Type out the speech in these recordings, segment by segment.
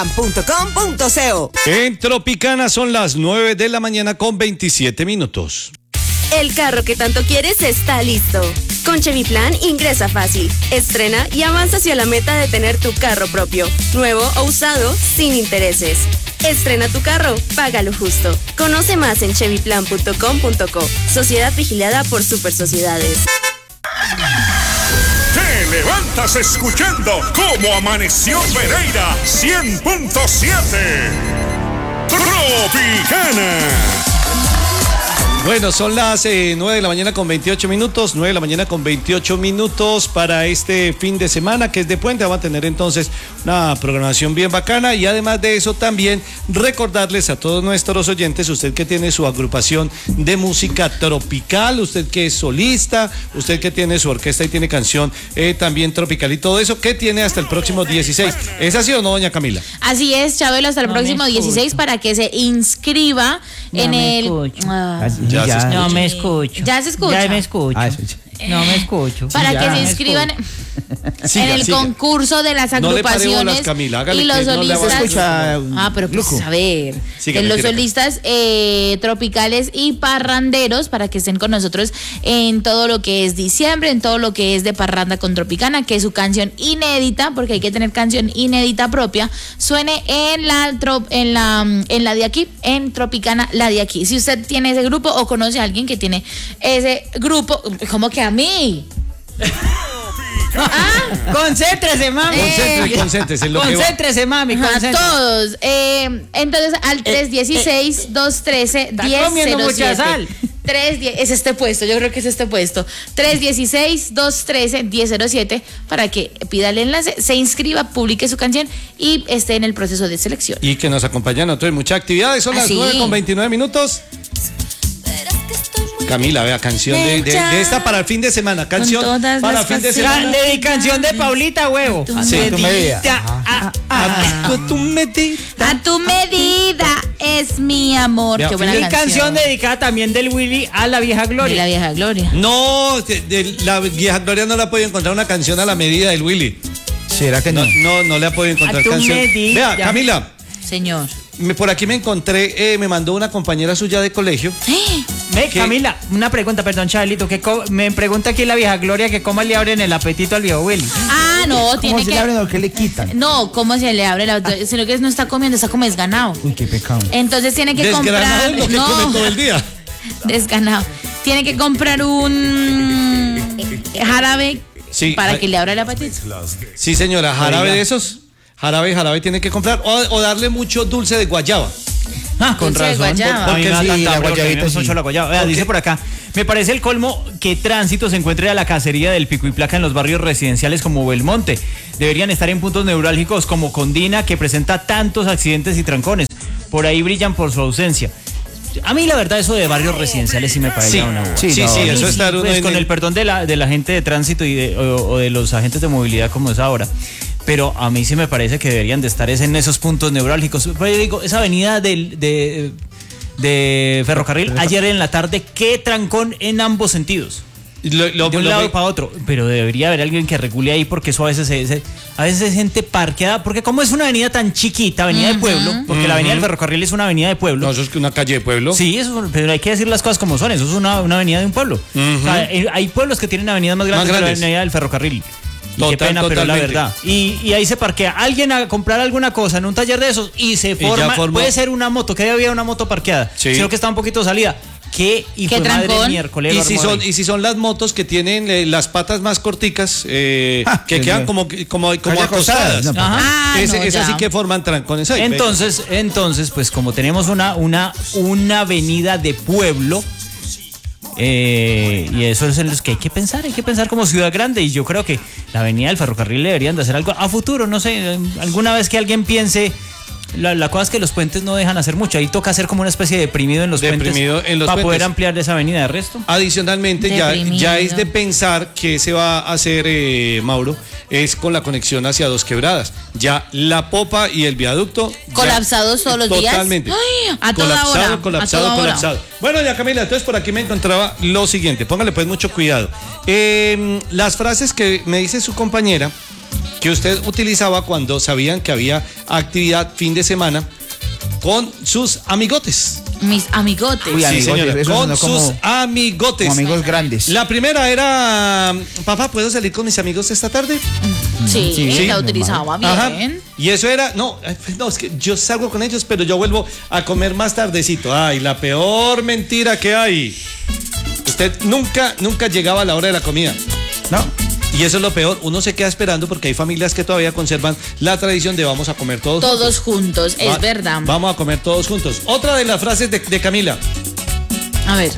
.com.co. En Tropicana son las 9 de la mañana con 27 minutos. El carro que tanto quieres está listo. Con Chevy Plan ingresa fácil, estrena y avanza hacia la meta de tener tu carro propio, nuevo o usado, sin intereses. Estrena tu carro, págalo justo. Conoce más en chevyplan.com.co. Sociedad vigilada por Super Sociedades. Te levantas escuchando Cómo Amaneció Pereira 100.7 Tropicana. Bueno, son las 9 de la mañana con 28 minutos, 9 de la mañana con 28 minutos para este fin de semana que es de puente. Vamos a tener entonces una programación bien bacana y además de eso también recordarles a todos nuestros oyentes, usted que tiene su agrupación de música tropical, usted que es solista, usted que tiene su orquesta y tiene canción también tropical y todo eso, que tiene hasta el próximo 16. ¿Es así o no, doña Camila? Así es, Chabelo, hasta el próximo 16 para que se inscriba en el... No me escucho. ¿Ya se escucha? Ya me escucho. No me escucho. Para que se inscriban en el concurso de las agrupaciones no bolas, Camila, y los solistas. Pero pues a ver, los solistas tropicales y parranderos para que estén con nosotros en todo lo que es diciembre, en todo lo que es de parranda con Tropicana, que su canción inédita, porque hay que tener canción inédita propia, suene en la de aquí, en Tropicana, la de aquí. Si usted tiene ese grupo o conoce a alguien que tiene ese grupo, como que a mí. Concéntrese, mami. Concéntrese, concéntrese, mami. A todos. Entonces, al 316-213-1007. Es este puesto, yo creo que es este puesto. 316-213-1007 para que pida el enlace, se inscriba, publique su canción y esté en el proceso de selección. Y que nos acompañen a todos. Muchas actividades, son las 9 con 29 minutos. Camila, vea, canción de esta para el fin de semana. Canción para el fin de semana. Canción de Paulita, huevo. A tu medida. A tu medida es mi amor. Qué buena canción. Canción dedicada también del Willy a la vieja Gloria. De la vieja Gloria. No, de la vieja Gloria no le ha podido encontrar una canción a la medida del Willy. ¿Será que no? No le ha podido encontrar canción. Vea, Camila. Señor. Por aquí me encontré, me mandó una compañera suya de colegio. Camila, una pregunta, perdón, Chabelito, me pregunta aquí la vieja Gloria que cómo le abren el apetito al viejo Willy. No, tiene ¿Cómo se le abren o qué le quitan? No, ¿cómo se le abre sino que no está comiendo, está como desganado. Uy, qué pecado. Entonces tiene que comprar... Lo que come todo el día. Desganado. Tiene que comprar un jarabe para que le abra el apetito. Sí, señora, jarabe de esos. Jarabe tiene que comprar o darle mucho dulce de guayaba. Con razón. Porque la guayabita es mucho la guayaba. Dice por acá, me parece el colmo que Tránsito se encuentre a la cacería del pico y placa en los barrios residenciales como Belmonte. Deberían estar en puntos neurálgicos como Condina, que presenta tantos accidentes y trancones. Por ahí brillan por su ausencia. A mí la verdad eso de barrios residenciales sí me parece una boba. Sí, eso está pues, con el perdón de la gente de tránsito y o de los agentes de movilidad como es ahora. Pero a mí sí me parece que deberían de estar en esos puntos neurálgicos. Pero yo digo, esa avenida de ferrocarril, ayer en la tarde, qué trancón en ambos sentidos. De un lado para otro. Pero debería haber alguien que regule ahí, porque eso a veces es gente parqueada. Porque como es una avenida tan chiquita, avenida de pueblo, porque la avenida del ferrocarril es una avenida de pueblo. No, eso es que una calle de pueblo. Sí, pero hay que decir las cosas como son. Eso es una avenida de un pueblo. O sea, hay pueblos que tienen avenidas más grandes que la avenida del ferrocarril. Y qué pena, pero la verdad. Y ahí se parquea alguien a comprar alguna cosa en un taller de esos y se forma. Puede ser una moto, que había una moto parqueada, sino que está un poquito salida. ¿Qué madre miércoles? Y si son las motos que tienen las patas más corticas, que quedan como acosadas. Esas sí que forman trancones ahí. Entonces, pues como tenemos una avenida de pueblo, y eso es en los que hay que pensar como ciudad grande, y yo creo que la avenida del ferrocarril deberían de hacer algo a futuro, no sé, alguna vez que alguien piense. La cosa es que los puentes no dejan hacer mucho. Ahí toca hacer como una especie de deprimido en los puentes para poder ampliar esa avenida. De resto, adicionalmente, ya es de pensar que se va a hacer, Mauro, es con la conexión hacia Dos Quebradas. Ya la popa y el viaducto colapsados todos los días. Totalmente. A toda hora. Colapsado. Bueno, ya Camila, entonces por aquí me encontraba lo siguiente. Póngale pues mucho cuidado. Las frases que me dice su compañera que usted utilizaba cuando sabían que había actividad fin de semana con sus amigotes. Mis amigotes. Uy, Sí, señora, eso con sonó sus amigotes. como amigos grandes. La primera era, papá, ¿puedo salir con mis amigos esta tarde? Sí, Sí, la normal. utilizaba bien. Ajá. Y eso era, no, es que yo salgo con ellos, pero yo vuelvo a comer más tardecito. Ay, la peor mentira que hay. Usted nunca llegaba a la hora de la comida. No. Y eso es lo peor, uno se queda esperando porque hay familias que todavía conservan la tradición de vamos a comer Todos juntos, es verdad. Vamos a comer todos juntos. Otra de las frases de Camila. A ver.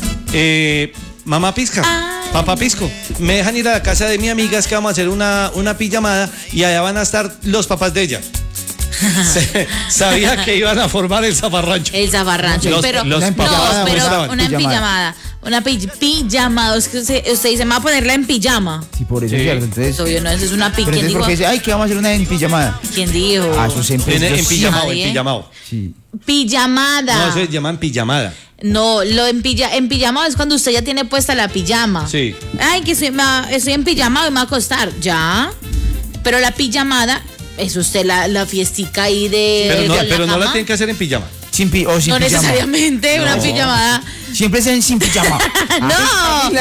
Mamá Pisca, papá Pisco, me dejan ir a la casa de mi amiga, es que vamos a hacer una pijamada y allá van a estar los papás de ella. Sabía que iban a formar el zafarrancho. El zafarrancho, pero los no, pijamadas pero estaban. una pijamada. Una pijamada, es que usted dice, me va a ponerla en pijama. Sí, por eso Sí. es cierto. Entonces, Eso yo no, eso es una pero ¿Quién entonces, dijo? ¿por qué dice, ay, que vamos a hacer una en pijamada? ¿Quién dijo? Ah, eso siempre En es pijamado, en nadie. pijamado. Sí. Pijamada. No, eso se llaman pijamada. No, en pijamada es cuando usted ya tiene puesta la pijama. Sí. Ay, que estoy en pijama y me va a acostar. Ya. Pero la pijamada es usted la fiestica ahí de. Pero no la cama. tienen que hacer en pijama. Sin No pijama. necesariamente una pijamada. Siempre es sin pijama. No.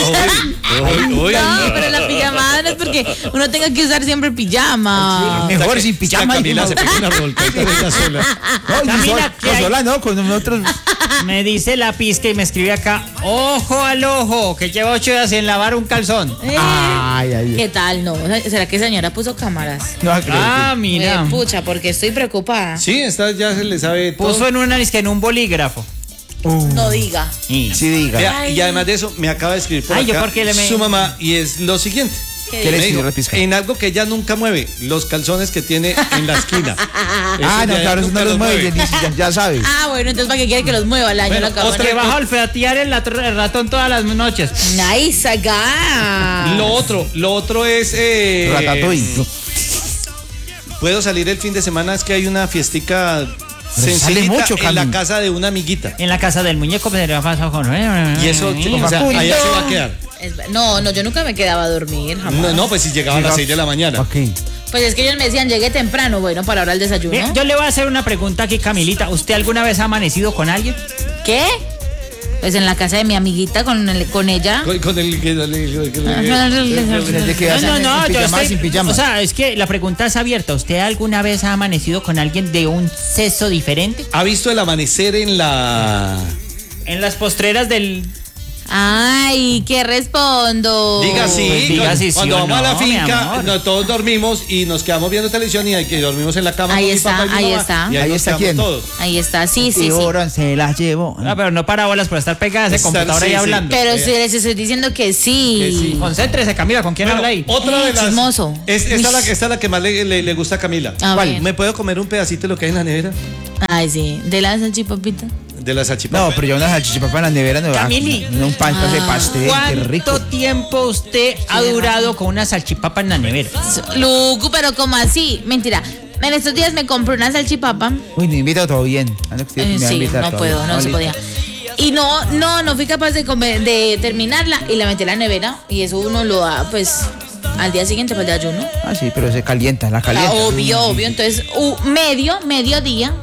Uy, No, pero la pijamada no es porque uno tenga que usar siempre pijama. Mejor sin pijama. Camila se pega una revolcadita de ella sola. No, Camila, ¿qué hay? sola no, con nosotros. Me dice la pizca y me escribe acá, ojo al ojo, que lleva 8 días sin lavar un calzón. Ay, ay. ¿Qué tal? No. ¿Será que señora puso cámaras? No, creo Ah, mira. Pucha, porque estoy preocupada. Sí, esta ya se le sabe todo. Puso en un bolígrafo. No diga. Y sí, diga. Vea, y además de eso, me acaba de escribir por Ay, yo acá por qué le me- su mamá y es lo siguiente. ¿Qué ¿Qué le Me escribió dijo, la pizca? en algo que ella nunca mueve, los calzones que tiene en la esquina. Ah, no, claro, eso no los mueve, ya sabes. Ah, bueno, entonces ¿para qué quiere que los mueva el año? Bueno, lo acabo te vas a olfatear el ratón todas las noches. Nice, acá. Lo otro es Ratatouille. puedo salir el fin de semana, es que hay una fiestica sencillita mucho, en la Cami. casa de una amiguita. En la casa del muñeco me lo pasado con. Y eso, o sea, allá se va a quedar. No, yo nunca me quedaba a dormir, jamás. No, pues si llegaba a las 6 de la mañana. Ok. Pues es que ellos me decían, llegué temprano, bueno, para ahora el desayuno. Yo le voy a hacer una pregunta aquí, Camilita. ¿Usted alguna vez ha amanecido con alguien? ¿Qué? Pues en la casa de mi amiguita con ella. Con el ¿De qué hacen? No, ¿En yo pijama, estoy, sin pijama? o sea, es que la pregunta es abierta. ¿Usted alguna vez ha amanecido con alguien de un sexo diferente? ¿Ha visto el amanecer en la...? En las postreras del... Ay, ¿qué respondo? Diga sí, Pues diga sí, sí cuando o vamos a la no, mi finca, amor. todos dormimos y nos quedamos viendo televisión y que dormimos en la cama Ahí con mi está, papá y mi ahí mamá, está. y ahí Ahí nos está quedamos quién. todos. Ahí está, sí. Y Oran se la llevó. Ah, pero no para bolas por estar pegada a ese Estar- computador ahí sí, sí. hablando. Pero si les estoy diciendo que sí. Que sí. Concéntrese, Camila, ¿con quién Bueno, habla ahí? otra de las... Chismoso. Esta es la que más le gusta a Camila. A ¿Cuál? ver. ¿Me puedo comer un pedacito de lo que hay en la nevera? Ay, sí. ¿De la salchipapita? De la salchipapa. No, pero yo una salchichapapa en la nevera no. Camili. Un pan de pastel, qué rico. ¿Cuánto tiempo usted ha durado con una salchipapa en la nevera? Lucu, pero ¿cómo así? Mentira. En estos días me compré una salchipapa. Uy, me invita todo bien. Sí, no puedo, no se podía. Y no fui capaz de terminarla y la metí en la nevera. Y eso uno lo da, pues, al día siguiente para el desayuno. Ah, sí, pero se calienta, la calienta. Obvio. Entonces, mediodía